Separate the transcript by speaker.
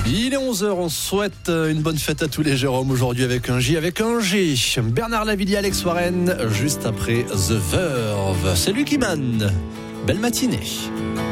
Speaker 1: Il est 11h, on souhaite une bonne fête à tous les Jérômes aujourd'hui avec un J, avec un G. Bernard Lavilliers, Alex Warren, juste après The Verve. C'est lui qui mène. Belle matinée.